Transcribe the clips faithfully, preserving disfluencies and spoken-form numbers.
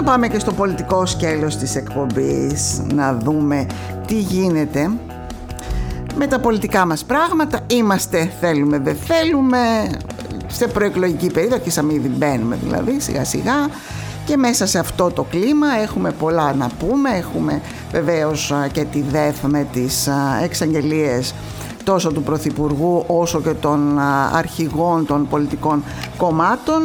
να πάμε και στο πολιτικό σκέλος της εκπομπής, να δούμε τι γίνεται με τα πολιτικά μας πράγματα. Είμαστε, θέλουμε, δεν θέλουμε, σε προεκλογική περίοδο, αρχίσαμε ήδη, μπαίνουμε δηλαδή σιγά σιγά, και μέσα σε αυτό το κλίμα έχουμε πολλά να πούμε. Έχουμε βεβαίως και τη ΔΕΘ με τις εξαγγελίες τόσο του Πρωθυπουργού όσο και των αρχηγών των πολιτικών κομμάτων.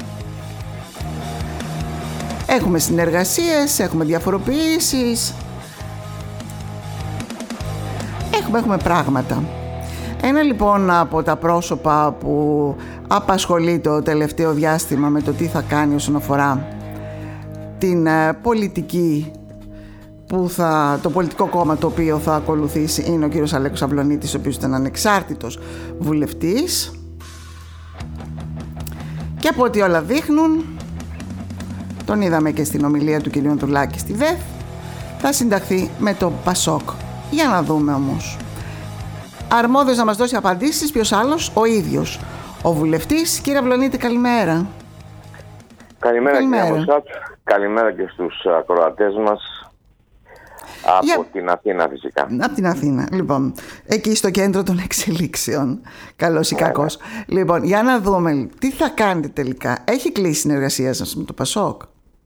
Έχουμε συνεργασίες, έχουμε διαφοροποιήσεις, έχουμε, έχουμε πράγματα. Ένα λοιπόν από τα πρόσωπα που απασχολεί το τελευταίο διάστημα με το τι θα κάνει όσον αφορά την πολιτική που θα, το πολιτικό κόμμα το οποίο θα ακολουθήσει, είναι ο κύριος Αλέκος Αυλωνίτης, ο οποίος ήταν ανεξάρτητος βουλευτής, και από ό,τι όλα δείχνουν, τον είδαμε και στην ομιλία του κυρίου Ανδρουλάκη στη ΔΕΘ, θα συνταχθεί με το Πασόκ. Για να δούμε όμως. Αρμόδιος να μας δώσει απαντήσεις ποιος άλλος? Ο ίδιος ο βουλευτής. Κύριε Αυλωνίτη, καλημέρα. Καλημέρα, καλημέρα. Κύριε Μωσάτ. Καλημέρα και στους ακροατές μας από Για... την Αθήνα φυσικά. Από την Αθήνα, λοιπόν, εκεί στο κέντρο των εξελίξεων, καλώς ή κακώς. Ναι. Λοιπόν, για να δούμε τι θα κάνετε τελικά. Έχει κλείσει η συνεργασία σας με το Πασόκ?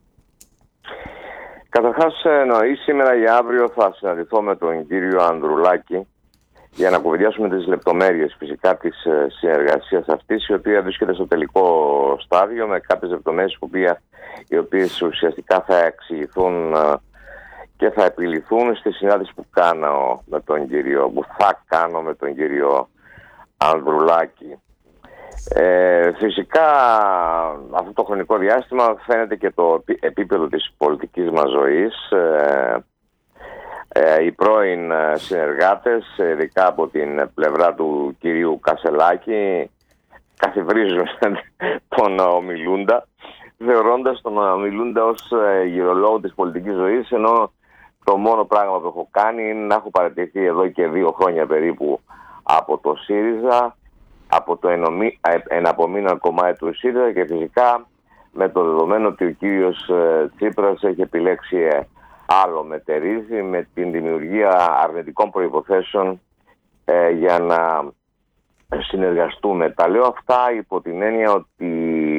Καταρχάς, εννοεί σήμερα για αύριο θα συναντηθώ με τον κύριο Ανδρουλάκη για να κουβεντιάσουμε τις λεπτομέρειες φυσικά της συνεργασίας αυτής, η οποία βρίσκεται στο τελικό στάδιο, με κάποιες λεπτομέρειες οι οποίες ουσιαστικά θα εξηγηθούν και θα επιληθούν στη συνάντηση που κάνω με τον κύριο, που θα κάνω με τον κύριο Ανδρουλάκη. Ε, φυσικά αυτό το χρονικό διάστημα φαίνεται και το επίπεδο της πολιτικής μας ζωής. Ε, ε, οι πρώην συνεργάτες, ειδικά από την πλευρά του κυρίου Κασελάκη, καθιβρίζουν τον ομιλούντα, θεωρώντας τον ομιλούντα ως γυρολόγο της πολιτικής ζωής, ενώ το μόνο πράγμα που έχω κάνει είναι να έχω παρατηρηθεί εδώ και δύο χρόνια περίπου από το ΣΥΡΙΖΑ, από το εναπομείνον κομμάτι του ΣΥΡΙΖΑ, και φυσικά με το δεδομένο ότι ο κύριος Τσίπρας έχει επιλέξει άλλο μετερίζει, με την δημιουργία αρνητικών προϋποθέσεων ε, για να συνεργαστούμε. Τα λέω αυτά υπό την έννοια ότι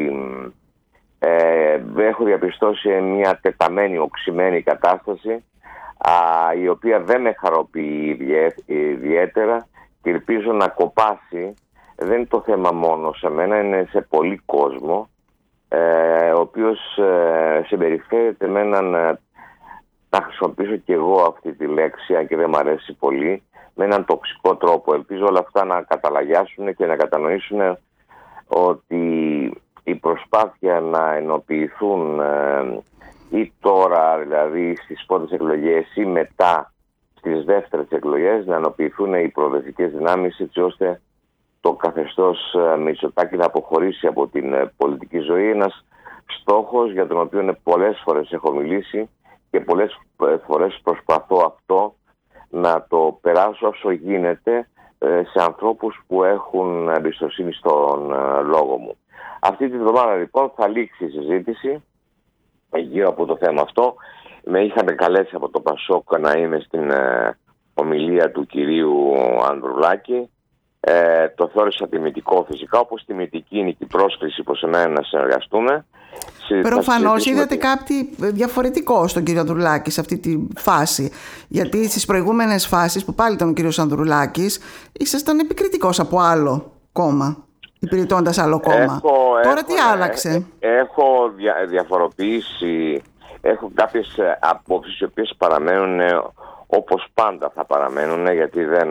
ε, έχω διαπιστώσει μια τεταμένη, οξυμένη κατάσταση, α, η οποία δεν με χαροποιεί ιδιαίτερα και ελπίζω να κοπάσει. Δεν είναι το θέμα μόνο σε μένα, είναι σε πολύ κόσμο, ε, ο οποίος ε, συμπεριφέρεται με έναν, ε, να χρησιμοποιήσω και εγώ αυτή τη λέξη, αν και δεν μου αρέσει πολύ, με έναν τοξικό τρόπο. Ελπίζω όλα αυτά να καταλαγιάσουν και να κατανοήσουν ότι η προσπάθεια να ενοποιηθούν ε, ή τώρα, δηλαδή στις πρώτες εκλογές ή μετά στις δεύτερες εκλογές, να ενοποιηθούν οι προοδευτικές δυνάμεις, έτσι ώστε το καθεστώς Μητσοτάκη να αποχωρήσει από την πολιτική ζωή. Ένας στόχος για τον οποίο πολλές φορές έχω μιλήσει και πολλές φορές προσπαθώ αυτό να το περάσω όσο γίνεται σε ανθρώπους που έχουν εμπιστοσύνη στον λόγο μου. Αυτή τη βδομάδα λοιπόν θα λήξει η συζήτηση γύρω από το θέμα αυτό. Με είχαν καλέσει από το Πασόκ να είμαι στην ομιλία του κυρίου Ανδρουλάκη. Ε, το θεώρησα τιμητικό φυσικά, όπως τιμητική είναι και η πρόσκληση προς εμένα να συνεργαστούμε. Προφανώς είδατε τη... κάτι διαφορετικό στον κύριο Ανδρουλάκη σε αυτή τη φάση, γιατί στις προηγούμενες φάσεις που πάλι ήταν ο κύριος Ανδρουλάκης ήσασταν επικριτικός από άλλο κόμμα, υπηρετώντας άλλο κόμμα. Έχω, Τώρα έχω, τι άλλαξε? Έχω δια, διαφοροποιήσει, έχω κάποιες απόψεις οι οποίες παραμένουν όπως πάντα θα παραμένουν, γιατί δεν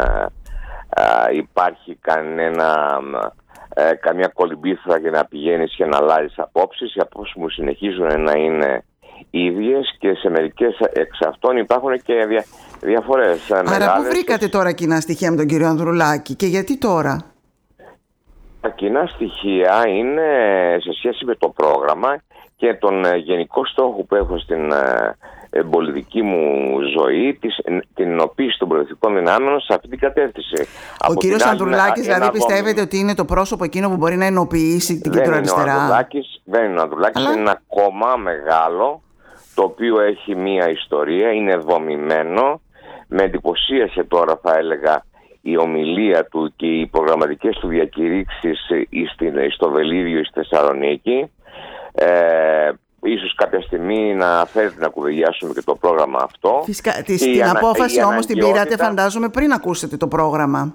Uh, υπάρχει κανένα, uh, καμιά κολυμπήθρα για να πηγαίνεις και να αλλάζεις απόψεις. Οι απόψεις μου συνεχίζουν να είναι ίδιες και σε μερικές εξ αυτών υπάρχουν και δια, διαφορές. Άρα μεγάλες. Πού βρήκατε τώρα κοινά στοιχεία με τον κύριο Ανδρουλάκη και γιατί τώρα? Τα κοινά στοιχεία είναι σε σχέση με το πρόγραμμα και τον uh, γενικό στόχο που έχω στην uh, πολιτική μου ζωή την ενοποίηση των προοδευτικών δυνάμεων σε αυτή την κατεύθυνση. Ο κύριος Ανδρουλάκης δηλαδή πιστεύετε ότι είναι το πρόσωπο εκείνο που μπορεί να ενοποιήσει την κεντροαριστερά? Δεν είναι ο Ανδρουλάκης, Αλλά... είναι ένα κόμμα μεγάλο το οποίο έχει μία ιστορία, είναι δομημένο. Με εντυπωσίασε τώρα, θα έλεγα, η ομιλία του και οι προγραμματικές του διακηρύξεις στο Βελίδιο ή στη Θεσσαλονίκη. Ε, ίσως κάποια στιγμή να θέλετε να κουβεντιάσουμε και το πρόγραμμα αυτό. Φυσικά, τη, την ανα, απόφαση όμως την πήρατε φαντάζομαι πριν ακούσετε το πρόγραμμα.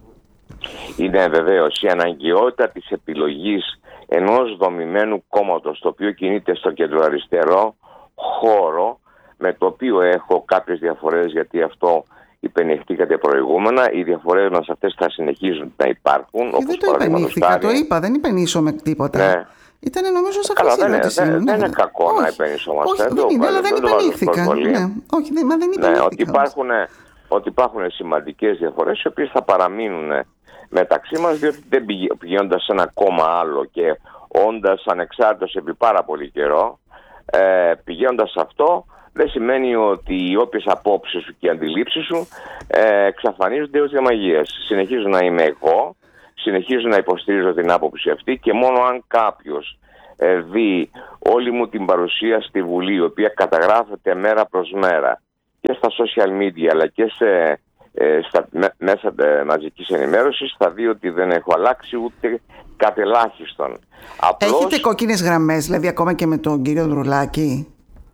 Είναι βεβαίως η αναγκαιότητα της επιλογής ενός δομημένου κόμματος το οποίο κινείται στο κεντροαριστερό χώρο, με το οποίο έχω κάποιες διαφορές, γιατί αυτό υπενηχθήκατε προηγούμενα. Οι διαφορές μας αυτές θα συνεχίζουν να υπάρχουν. Και δεν το υπενήχθηκα, το είπα, δεν υπενήσωμαι τίποτα. Ναι. Ήταν νομίζω σαφής η ερώτηση. Δεν είναι κακό όχι, να υπενήσωμαστε. Όχι, δεν είναι, αλλά δεν υπενήχθηκα. Ναι. Όχι, δεν, μα δεν υπενήχθηκα. Ναι, ότι, υπάρχουν, ότι υπάρχουν σημαντικές διαφορές οι οποίες θα παραμείνουν μεταξύ μας, διότι δεν πηγαίνοντας σε ένα κόμμα άλλο και όντας ανεξάρτητος επί πάρα πολύ καιρό, ε, πηγαίνοντας σε αυτό, δεν σημαίνει ότι οι όποιες απόψεις σου και οι αντιλήψεις σου ε, εξαφανίζονται ως διαμαγείας. Συνεχίζω να είμαι εγώ, συνεχίζω να υποστηρίζω την άποψη αυτή και μόνο αν κάποιος ε, δει όλη μου την παρουσία στη Βουλή, η οποία καταγράφεται μέρα προς μέρα και στα social media αλλά και σε, ε, στα με, μέσα ε, μαζικής ενημέρωσης, θα δει ότι δεν έχω αλλάξει ούτε κατ' ελάχιστον. Απλώς... Έχετε κόκκινες γραμμές, δηλαδή ακόμα και με τον κύριο Ανδρουλάκη?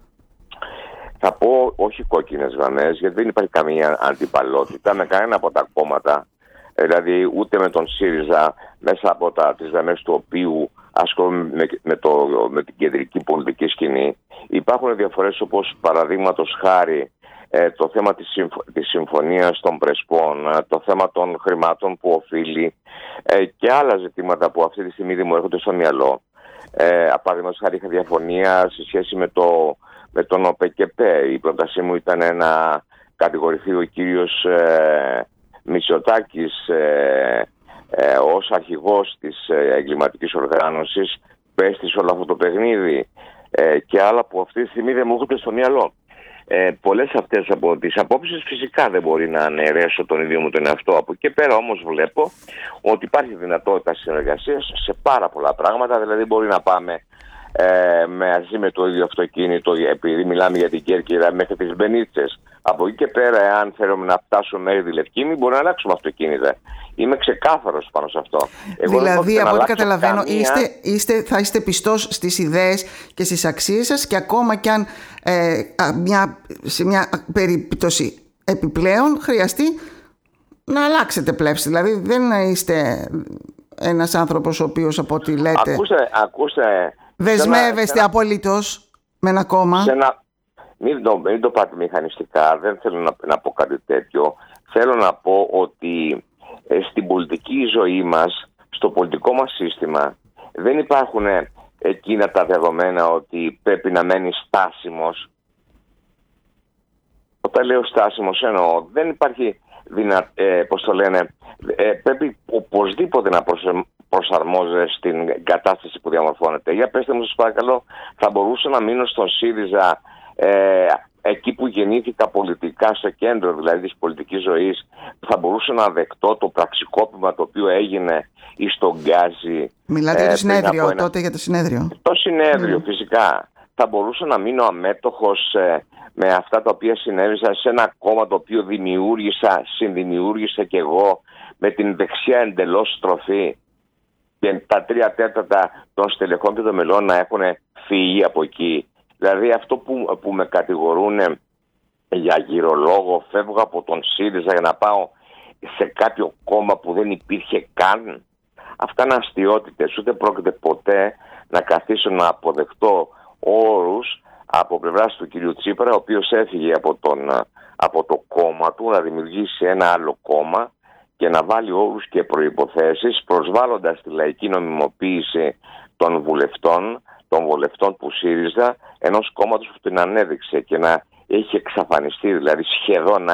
Θα πω όχι κόκκινες γραμμές, γιατί δεν υπάρχει καμία αντιπαλότητα με κανένα από τα κόμματα. Δηλαδή ούτε με τον ΣΥΡΙΖΑ, μέσα από τα, τις γραμμές του οποίου ασχολούμαι με, με, το, με την κεντρική πολιτική σκηνή. Υπάρχουν διαφορές όπως παραδείγματος χάρη ε, το θέμα της, συμφ, της συμφωνίας των Πρεσπών, ε, το θέμα των χρημάτων που οφείλει ε, και άλλα ζητήματα που αυτή τη στιγμή δεν μου έρχονται στο μυαλό. Ε, παραδείγματος χάρη είχα διαφωνία σε σχέση με, το, με τον ΟΠΕΚΕΠΕ. Η πρότασή μου ήταν να κατηγορηθεί ο κύριος ε, Μητσοτάκης ε, ε, ως αρχηγός της ε, εγκληματικής οργάνωσης που έστησε όλο αυτό το παιχνίδι ε, και άλλα που αυτή τη στιγμή δεν μου έρχονται στο μυαλό. Ε, πολλές αυτές από τις απόψεις φυσικά δεν μπορεί να αναιρέσω τον ίδιο μου τον εαυτό. Από εκεί πέρα όμως βλέπω ότι υπάρχει δυνατότητα συνεργασίας σε πάρα πολλά πράγματα. Δηλαδή μπορεί να πάμε ε, μαζί με το ίδιο αυτοκίνητο, επειδή μιλάμε για την Κέρκυρα, μέχρι τις Μπενίτσες. Από εκεί και πέρα, εάν θέλουμε να φτάσουμε μέχρι τη Λευκήμη, μπορεί να αλλάξουμε αυτοκίνητα. Είμαι ξεκάθαρος πάνω σε αυτό. Εγώ δηλαδή, από ό,τι καταλαβαίνω, καμία... είστε, είστε, θα είστε πιστός στις ιδέες και στις αξίες σας και ακόμα κι αν ε, μια, σε μια περίπτωση επιπλέον χρειαστεί να αλλάξετε πλεύση. Δηλαδή, δεν είστε ένας άνθρωπος ο οποίος, από ό,τι λέτε, ακούστε, ακούστε, δεσμεύεστε ένα... απολύτως με ένα κόμμα. Σε ένα... Μην το, μην το πάτε μηχανιστικά, δεν θέλω να, να πω κάτι τέτοιο. Θέλω να πω ότι ε, στην πολιτική ζωή μας, στο πολιτικό μας σύστημα, δεν υπάρχουν ε, εκείνα τα δεδομένα ότι πρέπει να μένει στάσιμος. Όταν λέω στάσιμος εννοώ, δεν υπάρχει δυνα, ε, πώς το λένε, ε, πρέπει οπωσδήποτε να προσαρμόζεται στην κατάσταση που διαμορφώνεται. Για πέστε μου σας παρακαλώ, θα μπορούσα να μείνω στον ΣΥΡΙΖΑ Ε, εκεί που γεννήθηκα πολιτικά, στο κέντρο δηλαδή της πολιτικής ζωής, θα μπορούσα να δεχτώ το πραξικόπημα το οποίο έγινε στον Γκάζι. Μιλάτε ε, για το συνέδριο, ένα... τότε για το συνέδριο. Το συνέδριο mm. φυσικά. Θα μπορούσα να μείνω αμέτωχος ε, με αυτά τα οποία συνέβησαν σε ένα κόμμα το οποίο δημιούργησα, συνδημιούργησα κι εγώ, με την δεξιά εντελώς στροφή, και τα τρία τέταρτα των στελεχών και των μελών να έχουν φύγει από εκεί. Δηλαδή αυτό που, που με κατηγορούν για γυρολόγο, φεύγω από τον ΣΥΡΙΖΑ για να πάω σε κάποιο κόμμα που δεν υπήρχε καν. Αυτά είναι αστιότητες, ούτε πρόκειται ποτέ να καθίσω να αποδεχτώ όρους από πλευράς του κυρίου Τσίπρα, ο οποίος έφυγε από, τον, από το κόμμα του να δημιουργήσει ένα άλλο κόμμα και να βάλει όρους και προϋποθέσεις, προσβάλλοντας τη λαϊκή νομιμοποίηση των βουλευτών, των βουλευτών που ΣΥΡΙΖΑ, ενός κόμματος που την ανέδειξε και να έχει εξαφανιστεί, δηλαδή σχεδόν να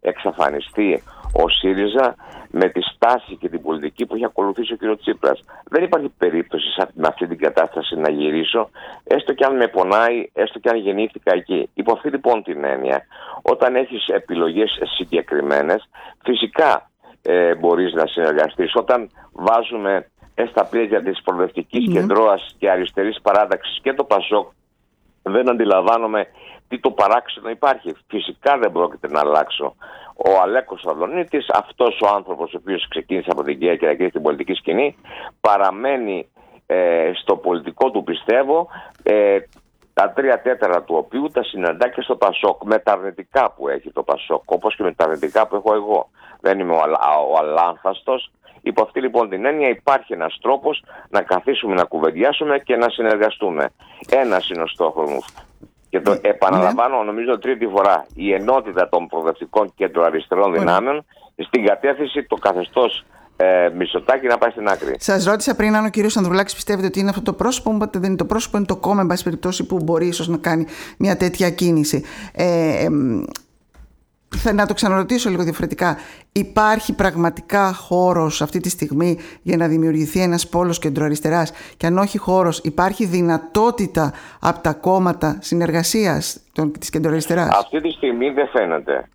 εξαφανιστεί ο ΣΥΡΙΖΑ με τη στάση και την πολιτική που έχει ακολουθήσει ο κ. Τσίπρας. Δεν υπάρχει περίπτωση με αυτή την κατάσταση να γυρίσω, έστω και αν με πονάει, έστω και αν γεννήθηκα εκεί. Υπό αυτή λοιπόν την έννοια, όταν έχεις επιλογές συγκεκριμένες, φυσικά ε, μπορείς να συνεργαστείς. Όταν βάζουμε στα πλαίσια της προοδευτικής mm. κεντρώας και αριστερής παράταξης και το ΠΑΣΟΚ, δεν αντιλαμβάνομαι τι το παράξενο υπάρχει. Φυσικά δεν πρόκειται να αλλάξω. Ο Αλέκος Αδωνίτης, αυτός ο άνθρωπος ο οποίος ξεκίνησε από την Κέρκυρα και στην πολιτική σκηνή, παραμένει ε, στο πολιτικό του πιστεύω, ε, τα τρία τέταρτα του οποίου τα συναντά και στο ΠΑΣΟΚ, με τα αρνητικά που έχει το ΠΑΣΟΚ, όπως και με τα αρνητικά που έχω εγώ. Δεν είμαι ο, αλ, ο αλάνθαστος. Υπό αυτή λοιπόν την έννοια υπάρχει ένας τρόπος να καθίσουμε, να κουβεντιάσουμε και να συνεργαστούμε. Ένας είναι ο στόχος μου. Και το επαναλαμβάνω, νομίζω τρίτη φορά, η ενότητα των προοδευτικών κεντροαριστερών δυνάμεων στην κατεύθυνση το καθεστώς ε, Μητσοτάκη να πάει στην άκρη. Σας ρώτησα πριν αν ο κύριος Ανδρουλάκης πιστεύετε ότι είναι αυτό το πρόσωπο, μου είπατε δεν είναι το πρόσωπο, είναι το κόμμα, εν πάση περιπτώσει, που μπορεί ίσως να κάνει μια τέτοια κίνηση. Ε, ε, Θα να το ξαναρωτήσω λίγο διαφορετικά. Υπάρχει πραγματικά χώρος αυτή τη στιγμή για να δημιουργηθεί ένας πόλος κεντροαριστεράς, και αν όχι χώρος, υπάρχει δυνατότητα από τα κόμματα συνεργασίας της κεντροαριστεράς? Αυτή τη στιγμή δεν φαίνεται.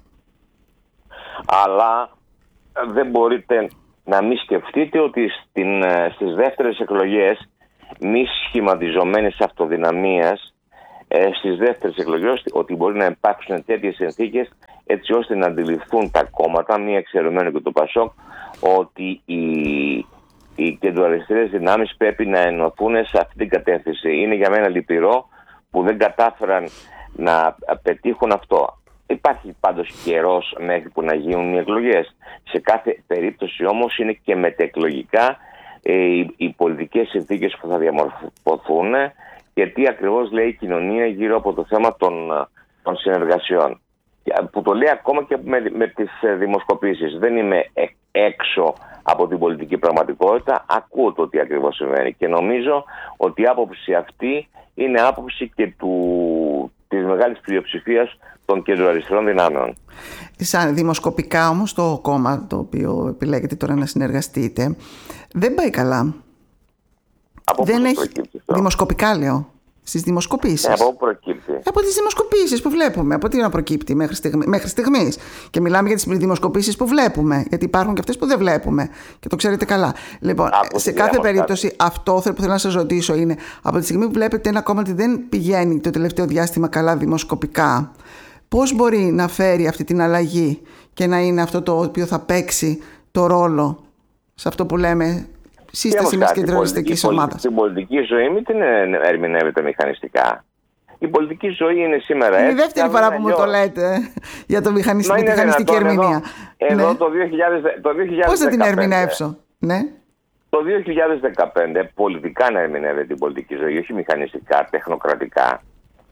Αλλά δεν μπορείτε να μην σκεφτείτε ότι στην, στις δεύτερες εκλογές μη σχηματιζομένες αυτοδυναμίας, στις δεύτερες εκλογές ότι μπορεί να υπάρξουν τέτοιες συνθήκες έτσι ώστε να αντιληφθούν τα κόμματα, μία εξαιρεμένο και το ΠΑΣΟΚ, ότι οι, οι κεντροαριστερές δυνάμεις πρέπει να ενωθούν σε αυτή την κατεύθυνση. Είναι για μένα λυπηρό που δεν κατάφεραν να πετύχουν αυτό. Υπάρχει πάντως καιρός μέχρι που να γίνουν οι εκλογές. Σε κάθε περίπτωση όμως είναι και μετεκλογικά ε, οι, οι πολιτικές συνθήκες που θα διαμορφωθούν και τι ακριβώς λέει η κοινωνία γύρω από το θέμα των, των συνεργασιών. Που το λέει ακόμα και με, με τις δημοσκοπήσεις. Δεν είμαι έξω από την πολιτική πραγματικότητα, ακούω το τι ακριβώς συμβαίνει και νομίζω ότι η άποψη αυτή είναι άποψη και του, της μεγάλης πλειοψηφίας των κεντροαριστερών δυνάμεων. Σαν δημοσκοπικά όμως το κόμμα το οποίο επιλέγετε τώρα να συνεργαστείτε δεν πάει καλά. Από δεν πού έχει... προκύπτει αυτό? Δημοσκοπικά λέω. Στις δημοσκοπήσεις. Ε, από πού προκύπτει? Από τις δημοσκοπήσεις που βλέπουμε. Από τι να προκύπτει μέχρι, στιγμή, μέχρι στιγμής. Και μιλάμε για τις δημοσκοπήσεις που βλέπουμε. Γιατί υπάρχουν και αυτές που δεν βλέπουμε. Και το ξέρετε καλά. Λοιπόν, από σε κάθε περίπτωση, κάτι. αυτό που θέλω να σας ρωτήσω είναι, από τη στιγμή που βλέπετε ένα κόμμα ότι δεν πηγαίνει το τελευταίο διάστημα καλά δημοσκοπικά, πώς μπορεί να φέρει αυτή την αλλαγή και να είναι αυτό το οποίο θα παίξει το ρόλο σε αυτό που λέμε σύσταση μιας κεντροαριστερικής ομάδας? Την πολιτική ζωή μην την ερμηνεύετε μηχανιστικά. Η πολιτική ζωή είναι σήμερα έτσι. Είναι η δεύτερη φορά που μου το λέτε για το μηχανισμό, τη μηχανιστική ερμηνεία. Εδώ, ναι. το δύο χιλιάδες, το δύο χιλιάδες δεκαπέντε. Πώς θα την ερμηνεύσω? Ναι. Το δύο χιλιάδες δεκαπέντε πολιτικά να ερμηνεύεται την πολιτική ζωή, όχι μηχανιστικά, τεχνοκρατικά.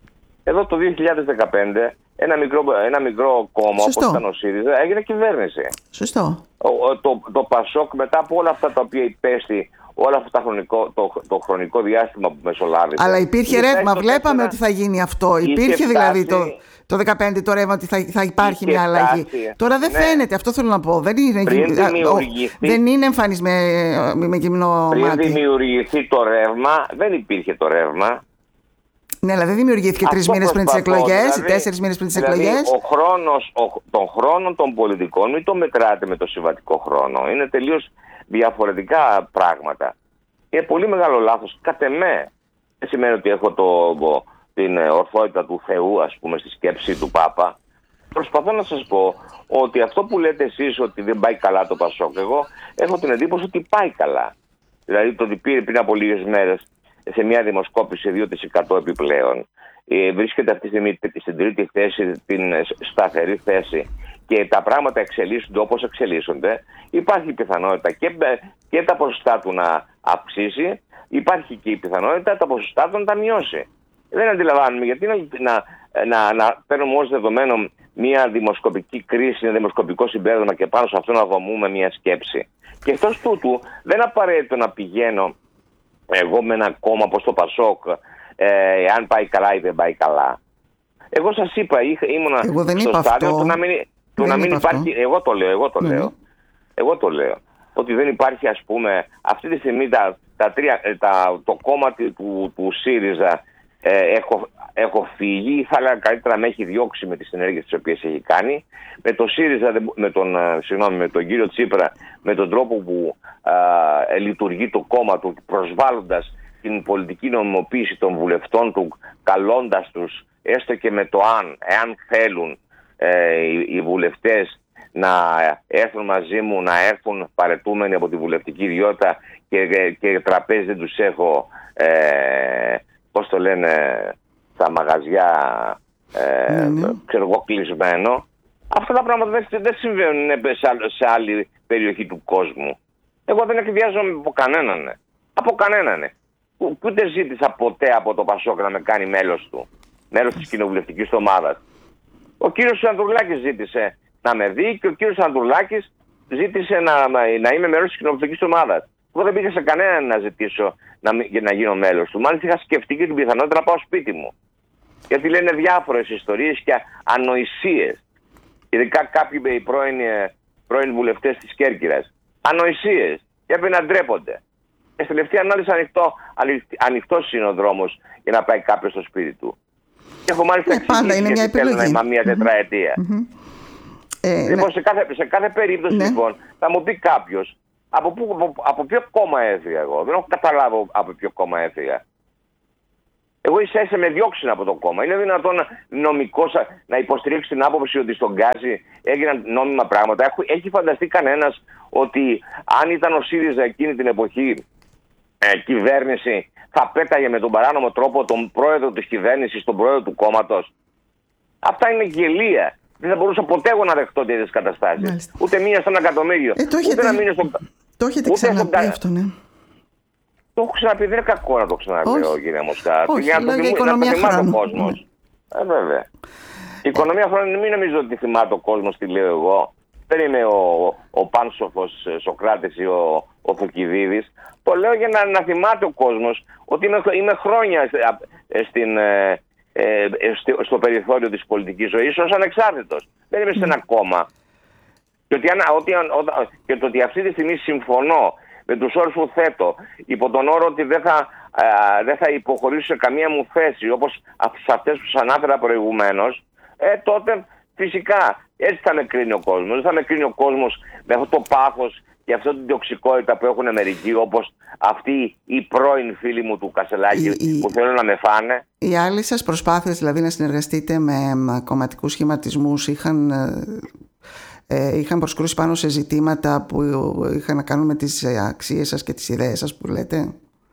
Εδώ το δύο χιλιάδες δεκαπέντε ένα μικρό, ένα μικρό κόμμα όπως ήταν ο ΣΥΡΙΖΑ έγινε κυβέρνηση. Σωστό. Ο, το, το ΠΑΣΟΚ μετά από όλα αυτά τα οποία υπέστη, όλα αυτό το χρονικό, το, το χρονικό διάστημα που μεσολάβησε. Αλλά υπήρχε ρεύμα, βλέπαμε ένα... ότι θα γίνει αυτό. Υπήρχε φτάσει... δηλαδή το, το δεκαπέντε το ρεύμα ότι θα, θα υπάρχει μια αλλαγή. Φτάσει... Τώρα δεν ναι. φαίνεται, αυτό θέλω να πω. Δεν είναι, δημιουργηθεί... δεν είναι εμφανής με, με γυμνό πριν μάτι. Πριν δημιουργηθεί το ρεύμα, δεν υπήρχε το ρεύμα. Ναι, αλλά δεν δημιουργήθηκε τρεις μήνες πριν τις εκλογές, δηλαδή, τέσσερις μήνες πριν τις δηλαδή, εκλογές. Ο χρόνος ο, των χρόνων των πολιτικών μην το μετράτε με το συμβατικό χρόνο. Είναι τελείως διαφορετικά πράγματα. Είναι πολύ μεγάλο λάθος. Κατ' εμέ, δεν σημαίνει ότι έχω το, το, την ορθότητα του Θεού, ας πούμε, στη σκέψη του Πάπα. Προσπαθώ να σας πω ότι αυτό που λέτε εσείς ότι δεν πάει καλά το ΠΑΣΟΚ, εγώ έχω την εντύπωση ότι πάει καλά. Δηλαδή το ότι πήρε πριν από λίγες μέρες σε μια δημοσκόπηση δύο τοις εκατό επιπλέον. Ε, βρίσκεται αυτή τη στιγμή στην τρίτη θέση, την σταθερή θέση και τα πράγματα εξελίσσονται όπως εξελίσσονται. Υπάρχει η πιθανότητα και, και τα ποσοστά του να αυξήσει, υπάρχει και η πιθανότητα τα ποσοστά του να τα μειώσει. Δεν αντιλαμβάνουμε γιατί να, να, να, να παίρνουμε ως δεδομένο μια δημοσκοπική κρίση, ένα δημοσκοπικό συμπέρασμα και πάνω σε αυτό να δομούμε μια σκέψη. Και εκτός τούτου δεν απαραίτητο να πηγαίνω εγώ με ένα κόμμα όπως το ΠΑΣΟΚ, ε, αν πάει καλά ή δεν πάει καλά. Εγώ σας είπα, ήμουνα εγώ δεν στο είπα στάδιο αυτό. του να μην, Το να μην υπάρχει, εγώ το λέω, εγώ το ναι. λέω. Εγώ το λέω. Ότι δεν υπάρχει, ας πούμε, αυτή τη στιγμή τα, τα τρία, τα, το κόμμα του, του ΣΥΡΙΖΑ ε, έχω, έχω φύγει, θα έλεγα καλύτερα με έχει διώξει με τις ενέργειες τις οποίες έχει κάνει. Με το ΣΥΡΙΖΑ, με τον, συγγνώμη, με τον κύριο Τσίπρα, με τον τρόπο που α, λειτουργεί το κόμμα του, προσβάλλοντας την πολιτική νομιμοποίηση των βουλευτών του, καλώντας τους, έστω και με το αν, εάν θέλουν ε, οι, οι βουλευτές να έρθουν μαζί μου, να έρθουν παρετούμενοι από τη βουλευτική ιδιότητα και, και, και τραπέζι δεν τους έχω, ε, πώς το λένε, στα μαγαζιά, ε, mm-hmm. ξέρω εγώ, κλεισμένο. Αυτά τα πράγματα δεν, δεν συμβαίνουν σε, σε άλλη περιοχή του κόσμου. Εγώ δεν εκβιάζομαι από κανέναν. Από κανέναν. Ούτε ζήτησα ποτέ από το Πασόκ να με κάνει μέλος του. Μέλος της κοινοβουλευτικής ομάδας. Ο κύριος Ανδρουλάκης ζήτησε να με δει και ο κύριος Ανδρουλάκης ζήτησε να, να είμαι μέλος της κοινοβουλευτικής ομάδας. Εγώ δεν πήγα σε κανέναν να ζητήσω να, να γίνω μέλος του. Μάλιστα είχα σκεφτεί και την πιθανότητα να πάω σπίτι μου. Γιατί λένε διάφορες ιστορίες και ανοησίες. Ειδικά κάποιοι πρώην, πρώην βουλευτές της Κέρκυρας. Ανοησίες. Και έπρεπε να ντρέπονται. Και στη τελευταία ανάλυση ανοιχτό, ανοιχτός είναι ο δρόμος για να πάει κάποιος στο σπίτι του. Και έχω μάλιστα ναι, πάντα είναι μια επιλογή. Θέλω να είμαι μια τετραετία. Mm-hmm. Ε, λοιπόν, ναι. σε, κάθε, σε κάθε περίπτωση ναι. λοιπόν θα μου πει κάποιος από, από, από ποιο κόμμα έφυγα εγώ. Δεν έχω καταλάβει από ποιο κόμμα έφυγα. Εγώ ίσα ίσα με διώξουν από το κόμμα. Είναι δυνατόν νομικώς να υποστηρίξει την άποψη ότι στον Γκάζι έγιναν νόμιμα πράγματα. Έχει φανταστεί κανένας ότι αν ήταν ο ΣΥΡΙΖΑ εκείνη την εποχή ε, κυβέρνηση, θα πέταγε με τον παράνομο τρόπο τον πρόεδρο της κυβέρνησης, τον πρόεδρο του κόμματος? Αυτά είναι γελία. Δεν θα μπορούσα ποτέ εγώ να δεχτώ τέτοιες καταστάσεις. Μάλιστα. Ούτε μία στον εκατομμύριο. Ε, το έχετε, ούτε να μείνει στο... το έχετε ξαναπεί στον... αυτό, ναι. Το έχω ξαναπεί, δεν είναι κακό να το ξαναπεί, κύριε Μοσχάρτη. Όχι, για να το, οικονομία θυμάται χρόνου. ο κόσμος. Ναι. Ε, βέβαια. Η οικονομία χρόνου μην νομίζω ότι θυμάται ο κόσμος, τι λέω εγώ. Δεν είμαι ο, ο πάνσοφος Σοκράτης ή ο, ο Θουκυδίδης. Το λέω για να, να θυμάται ο κόσμος ότι είμαι, είμαι χρόνια στην, ε, ε, στο, στο περιθώριο της πολιτικής ζωής ως ανεξάρτητος. Δεν είμαι σε ένα κόμμα. Και, ότι, ότι, ότι, και το ότι αυτή τη στιγμή συμφωνώ με τους όρους που θέτω, υπό τον όρο ότι δεν θα, ε, δεν θα υποχωρήσω σε καμία μου θέση, όπως σε αυτές που σας ανάφερα προηγουμένως, ε, τότε φυσικά έτσι θα με κρίνει ο κόσμος. Δεν θα με κρίνει ο κόσμος με αυτό το πάθος και αυτή την τοξικότητα που έχουν μερικοί, όπως αυτοί οι πρώην φίλοι μου του Κασελάκη η, που θέλουν να με φάνε. Οι άλλοι σας προσπάθειες δηλαδή να συνεργαστείτε με κομματικούς σχηματισμούς είχαν... Ε, είχαν προσκρούσει πάνω σε ζητήματα που είχαν να κάνουν με τις αξίες σας και τις ιδέες σας που λέτε?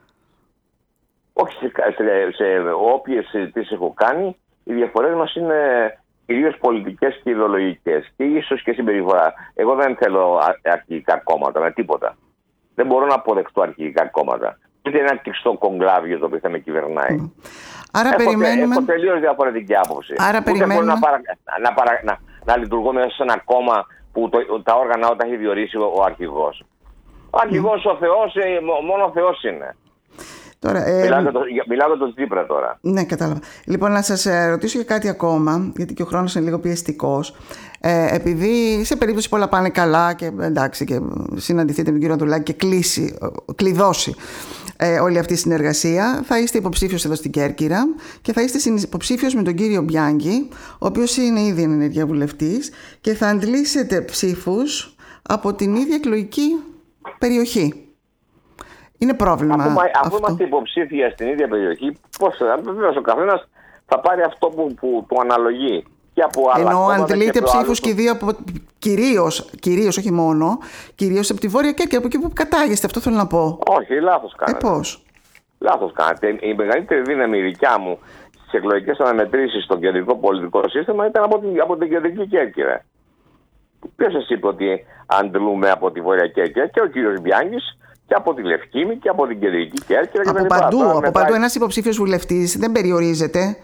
Όχι, σε, σε, σε όποιες συζητήσεις έχω κάνει, οι διαφορές μας είναι κυρίως πολιτικές και ιδεολογικές και ίσως και συμπεριφορά. Εγώ δεν θέλω αρχηγικά κόμματα με τίποτα. Δεν μπορώ να αποδεχτώ αρχηγικά κόμματα. Ούτε ένα κλειστό κογκλάβιο το οποίο θα με κυβερνάει. Mm. Άρα έχω, περιμένουμε... έχω τελείως διαφορετική άποψη. Άρα Ούτε περιμένουμε... μπορώ να, παρα, να, παρα, να, να λειτουργώ μέσα σε ένα κόμμα που το, τα όργανα όταν έχει διορίσει ο, ο αρχηγός. Ο αρχηγός, mm. ο Θεός, μόνο ο Θεός είναι. Τώρα, ε... Μιλάω για τον Τσίπρα τώρα. Ναι, κατάλαβα. Λοιπόν, να σας ρωτήσω για κάτι ακόμα, γιατί και ο χρόνος είναι λίγο πιεστικός. Ε, επειδή σε περίπτωση που όλα πάνε καλά και εντάξει, και συναντηθείτε με τον κύριο Ανδρουλάκη και κλείσει, κλειδώσει ε, όλη αυτή η συνεργασία, θα είστε υποψήφιος εδώ στην Κέρκυρα και θα είστε υποψήφιος με τον κύριο Μπιάνκι, ο οποίος είναι ήδη ενεργεία βουλευτής, και θα αντλήσετε ψήφους από την ίδια εκλογική περιοχή. Είναι πρόβλημα. Αφού, αφού είμαστε υποψήφια στην ίδια περιοχή, πώς θα, βεβαίως ο καθένας θα πάρει αυτό που, που του αναλογεί. Και από άλλα ενώ αντλείτε ψήφους και, και δύο από, κυρίως, κυρίως, όχι μόνο, κυρίως από τη Βόρεια Κέρκυρα, από εκεί που κατάγεστε, αυτό θέλω να πω. Όχι, λάθος κάνετε. Ε, πώς? Λάθος κάνετε. Η μεγαλύτερη δύναμη δικιά μου στις εκλογικές αναμετρήσεις στο κεντρικό πολιτικό σύστημα ήταν από την, από την κεντρική Κέρκυρα. Ποιος σας είπε ότι αντλούμε από τη Βόρεια Κέρκυρα? Και ο κύριος Μπιάνκης, και από τη Λευκήμη και από την κεντρική Κέρκυρα. Από και παντού, από μετά... παντού ένας υποψήφιος βουλευτής δεν περιορίζεται ναι.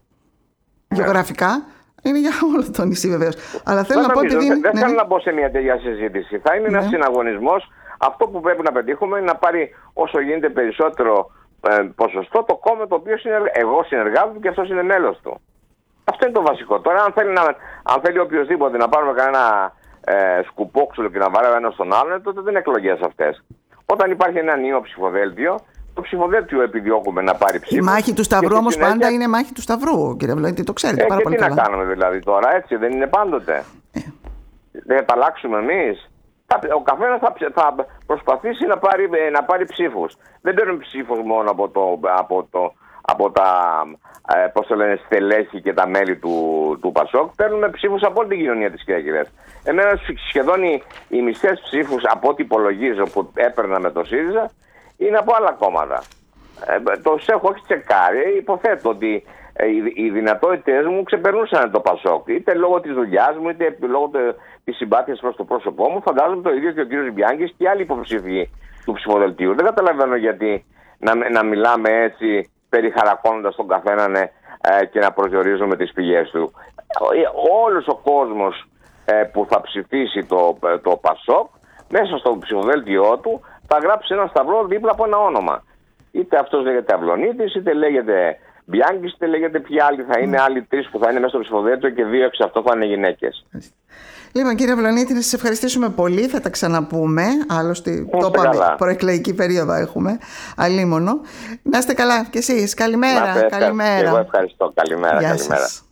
γεωγραφικά. Είναι για όλο το νησί βεβαίως. Αλλά θέλω να πω ότι. Δεν ναι. θέλω να μπω σε μια τέτοια συζήτηση. Θα είναι ναι. ένας συναγωνισμός. Αυτό που πρέπει να πετύχουμε είναι να πάρει όσο γίνεται περισσότερο ε, ποσοστό το κόμμα το οποίο συνεργα... εγώ συνεργάζομαι και αυτός είναι μέλος του. Αυτό είναι το βασικό. Τώρα, αν θέλει, να, αν θέλει οποιοδήποτε να πάρουμε κανένα ε, σκουπόξουλο και να βάλει ένα στον άλλον, τότε δεν είναι εκλογές αυτές. Όταν υπάρχει ένα νέο ψηφοδέλτιο, το ψηφοδέλτιο επιδιώκουμε να πάρει ψήφο. Η μάχη του Σταυρού όμως συνέχεια... πάντα είναι μάχη του Σταυρού, κύριε Βλανίτη, το ξέρετε ε, πάρα και πολύ τι καλά. Τι να κάνουμε δηλαδή τώρα, έτσι δεν είναι πάντοτε. Ε. Δεν θα τα αλλάξουμε εμείς. Ο καθένας θα, θα προσπαθήσει να πάρει, να πάρει ψήφους. Δεν παίρνουν ψήφους μόνο από, το, από, το, από τα ε, πώς το λένε, στελέχη και τα μέλη του, του Πασόκ. Παίρνουμε ψήφους από όλη την κοινωνία της Κέρκυρας. Εμένα σχεδόν οι, οι μισές ψήφους από ό,τι υπολογίζω που έπαιρνα με το ΣΥΡΙΖΑ είναι από άλλα κόμματα. Ε, το έχω όχι τσεκάρει. Υποθέτω ότι ε, οι, οι δυνατότητες μου ξεπερνούσαν το Πασόκ. Είτε λόγω της δουλειάς μου, είτε λόγω της συμπάθειας προς το πρόσωπό μου. Φαντάζομαι το ίδιο και ο κύριος Μπιάνκης και άλλοι υποψήφοι του ψηφοδελτίου. Δεν καταλαβαίνω γιατί να, να μιλάμε έτσι, περιχαρακώνοντας τον καθέναν ε, και να προσδιορίζουμε τις πηγές του. Όλος ο κόσμος ε, που θα ψηφίσει το, το Πασόκ, μέσα στο ψηφοδέλτιό του, θα γράψει ένα σταυρό δίπλα από ένα όνομα. Είτε αυτός λέγεται Αυλωνίτης, είτε λέγεται Μπιάνκης, είτε λέγεται ποιοι άλλοι θα είναι, mm. άλλοι τρεις που θα είναι μέσα στο ψηφοδέλτιο και δύο εξ αυτό θα είναι γυναίκες. Λοιπόν, κύριε Αυλωνίτη, να σας ευχαριστήσουμε πολύ. Θα τα ξαναπούμε. Άλλωστε, το είπαμε, προεκλογική περίοδο έχουμε. Αλίμονο. Να είστε καλά κι εσείς. Καλημέρα. Να είστε, καλημέρα. Εγώ ευχαριστώ. Καλημέρα. Γεια καλημέρα. Σας.